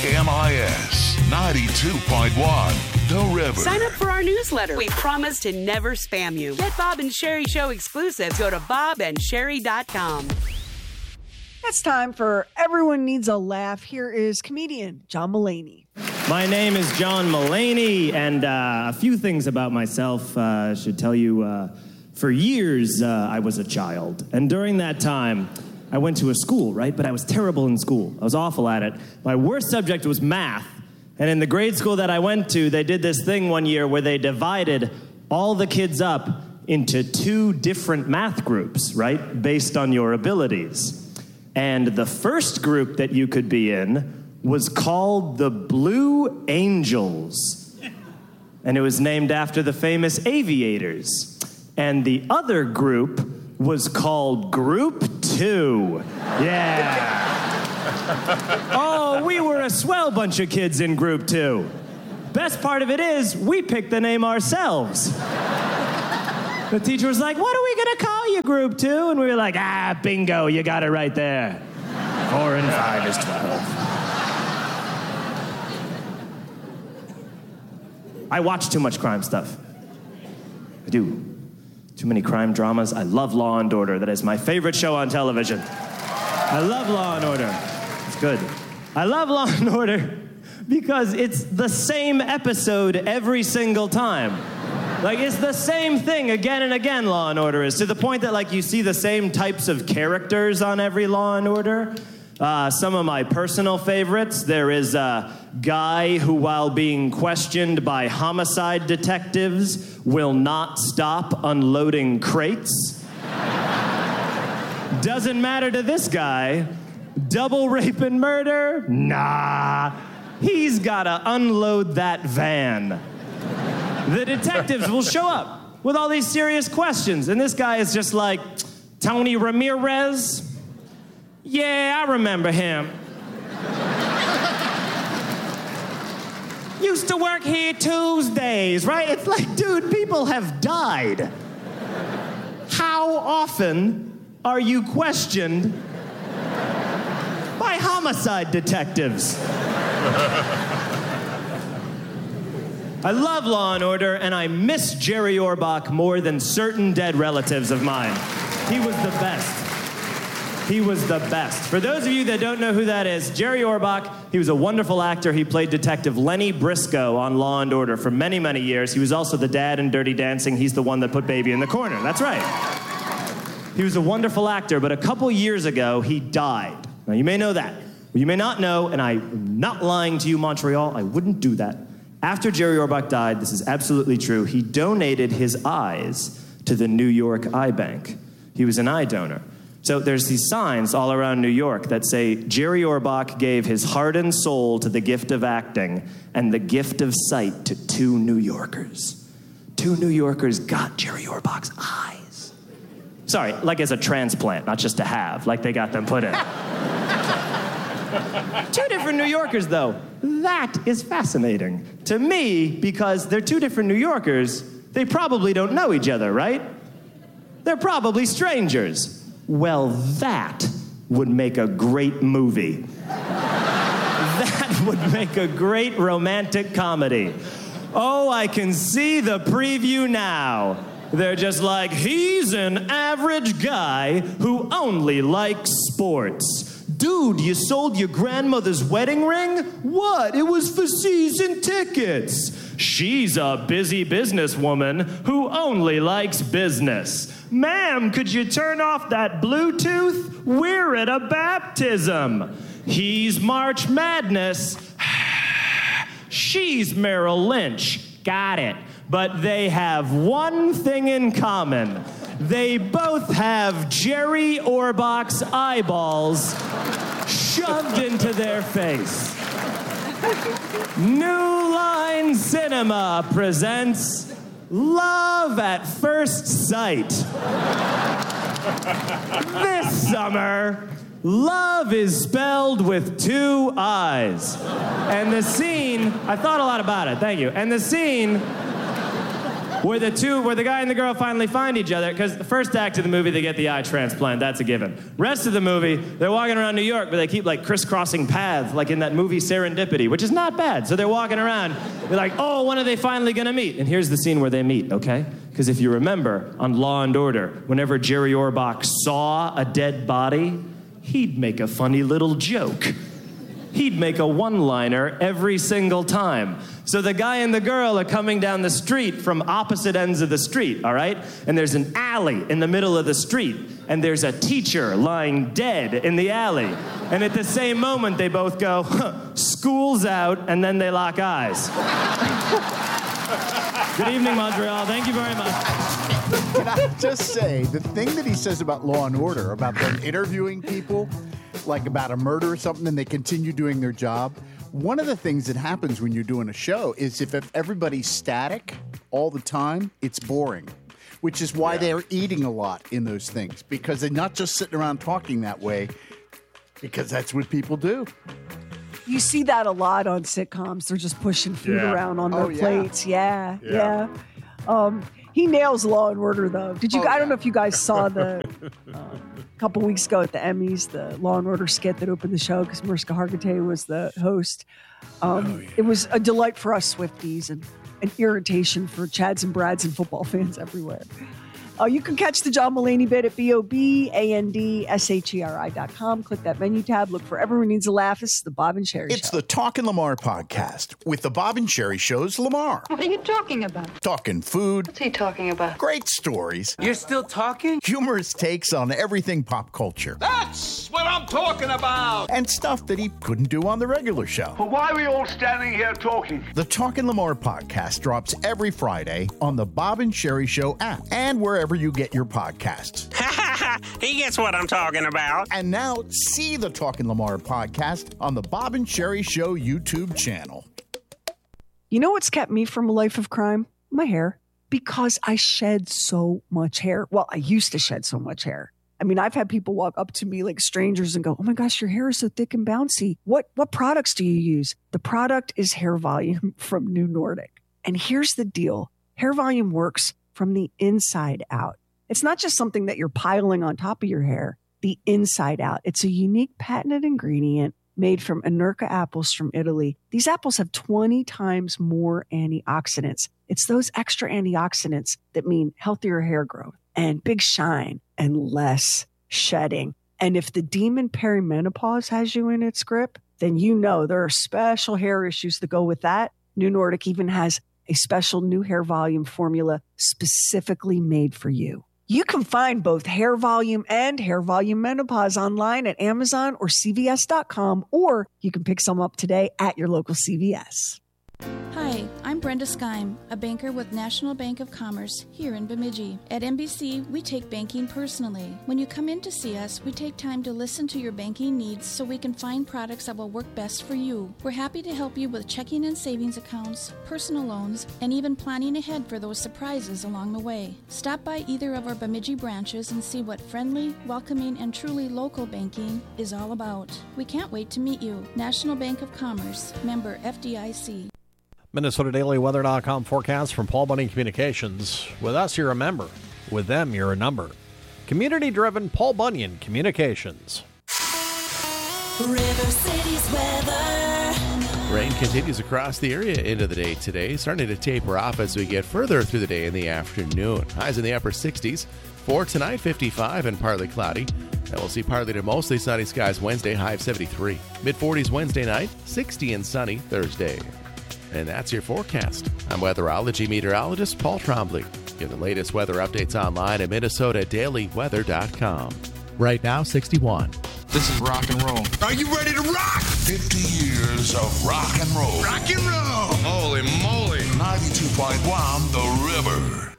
KMIS 92.1, The River. Sign up for our newsletter. We promise to never spam you. Get Bob and Sherry Show exclusives. Go to bobandsherry.com. It's time for Everyone Needs a Laugh. Here is comedian John Mulaney. My name is John Mulaney, and a few things about myself should tell you. For years, I was a child, and during that time, I went to a school, right? But I was terrible in school. I was awful at it. My worst subject was math, and in the grade school that I went to, they did this thing one year where they divided all the kids up into two different math groups, right? Based on your abilities. And the first group that you could be in was called the Blue Angels. And it was named after the famous aviators. And the other group was called Group 2. Yeah. Oh, we were a swell bunch of kids in Group 2. Best part of it is, we picked the name ourselves. The teacher was like, what are we going to call you, Group 2? And we were like, bingo, you got it right there. 4 and 5 is 12. I watch too much crime stuff. I do. Too many crime dramas. I love Law and Order. That is my favorite show on television. I love Law and Order. It's good. I love Law and Order because it's the same episode every single time. Like, it's the same thing again and again, Law and Order is, to the point that, like, you see the same types of characters on every Law and Order. Some of my personal favorites, there is a guy who, while being questioned by homicide detectives, will not stop unloading crates. Doesn't matter to this guy. Double rape and murder? Nah. He's gotta unload that van. The detectives will show up with all these serious questions, and this guy is just like, Tony Ramirez? Yeah, I remember him. Used to work here Tuesdays, right? It's like, dude, people have died. How often are you questioned by homicide detectives? I love Law and Order, and I miss Jerry Orbach more than certain dead relatives of mine. He was the best. He was the best. For those of you that don't know who that is, Jerry Orbach, he was a wonderful actor. He played Detective Lenny Briscoe on Law and Order for many, many years. He was also the dad in Dirty Dancing. He's the one that put Baby in the Corner. That's right. He was a wonderful actor, but a couple years ago, he died. Now, you may know that. You may not know, and I'm not lying to you, Montreal. I wouldn't do that. After Jerry Orbach died, this is absolutely true, he donated his eyes to the New York Eye Bank. He was an eye donor. So there's these signs all around New York that say, Jerry Orbach gave his heart and soul to the gift of acting and the gift of sight to 2 New Yorkers. 2 New Yorkers got Jerry Orbach's eyes. Sorry, like as a transplant, not just to have, like they got them put in. 2 different New Yorkers, though. That is fascinating to me because they're 2 different New Yorkers. They probably don't know each other, right? They're probably strangers. Well, that would make a great movie. That would make a great romantic comedy. Oh, I can see the preview now. They're just like, he's an average guy who only likes sports. Dude, you sold your grandmother's wedding ring? What? It was for season tickets. She's a busy businesswoman who only likes business. Ma'am, could you turn off that Bluetooth? We're at a baptism. He's March Madness. She's Merrill Lynch. Got it. But they have one thing in common. They both have Jerry Orbach's eyeballs shoved into their face. New Line Cinema presents Love at First Sight. This summer, love is spelled with 2 eyes. And the scene, I thought a lot about it, thank you. And the scene where the guy and the girl finally find each other, because the first act of the movie, they get the eye transplant. That's a given. Rest of the movie, they're walking around New York, but they keep, like, crisscrossing paths, like in that movie Serendipity, which is not bad. So they're walking around. They're like, oh, when are they finally going to meet? And here's the scene where they meet, okay? Because if you remember, on Law and Order, whenever Jerry Orbach saw a dead body, he'd make a funny little joke. He'd make a one-liner every single time. So the guy and the girl are coming down the street from opposite ends of the street, all right? And there's an alley in the middle of the street, and there's a teacher lying dead in the alley. And at the same moment, they both go, school's out, and then they lock eyes. Good evening, Montreal. Thank you very much. Can I just say, the thing that he says about Law and Order, about them interviewing people, like about a murder or something, and they continue doing their job. One of the things that happens when you're doing a show is if everybody's static all the time, it's boring, which is why they're eating a lot in those things, because they're not just sitting around talking that way, because that's what people do. You see that a lot on sitcoms. They're just pushing food around on their plates. Yeah. He nails Law and Order, though. Did you? I don't know if you guys saw the couple weeks ago at the Emmys, the Law and Order skit that opened the show because Mariska Hargitay was the host. It was a delight for us Swifties and an irritation for Chads and Brads and football fans everywhere. You can catch the John Mulaney bit at BOBANDSHERI.com. Click that menu tab. Look for Everyone Needs a Laugh. This is the Bob and Sherry Show. It's the Talkin' Lamar podcast with the Bob and Sherry Show's Lamar. What are you talking about? Talking food. What's he talking about? Great stories. You're still talking? Humorous takes on everything pop culture. That's what I'm talking about! And stuff that he couldn't do on the regular show. But why are we all standing here talking? The Talkin' Lamar podcast drops every Friday on the Bob and Sherry Show app and wherever you get your podcasts. He gets what I'm talking about. And now see the Talkin' Lamar podcast on the Bob and Sherry Show YouTube channel. You know what's kept me from a life of crime? My hair. Because I shed so much hair. Well, I used to shed so much hair. I mean, I've had people walk up to me like strangers and go, oh my gosh, your hair is so thick and bouncy. What products do you use? The product is Hair Volume from New Nordic. And here's the deal. Hair Volume works from the inside out. It's not just something that you're piling on top of your hair, the inside out. It's a unique patented ingredient made from Anerca apples from Italy. These apples have 20 times more antioxidants. It's those extra antioxidants that mean healthier hair growth and big shine and less shedding. And if the demon perimenopause has you in its grip, then you know there are special hair issues that go with that. New Nordic even has a special new Hair Volume formula specifically made for you. You can find both Hair Volume and Hair Volume Menopause online at Amazon or CVS.com, or you can pick some up today at your local CVS. Hi, I'm Brenda Skeim, a banker with National Bank of Commerce here in Bemidji. At NBC, we take banking personally. When you come in to see us, we take time to listen to your banking needs so we can find products that will work best for you. We're happy to help you with checking and savings accounts, personal loans, and even planning ahead for those surprises along the way. Stop by either of our Bemidji branches and see what friendly, welcoming, and truly local banking is all about. We can't wait to meet you. National Bank of Commerce, member FDIC. MinnesotaDailyWeather.com forecast from Paul Bunyan Communications. With us, you're a member. With them, you're a number. Community-driven Paul Bunyan Communications. River City's weather. Rain continues across the area into the day today, starting to taper off as we get further through the day in the afternoon. Highs in the upper 60s. For tonight, 55 and partly cloudy. And we'll see partly to mostly sunny skies Wednesday, high of 73. Mid-40s Wednesday night, 60 and sunny Thursday. And that's your forecast. I'm weatherology meteorologist Paul Trombley. Get the latest weather updates online at MinnesotaDailyWeather.com. Right now, 61. This is rock and roll. Are you ready to rock? 50 years of rock and roll. Rock and roll. Holy moly. 92.1 The River.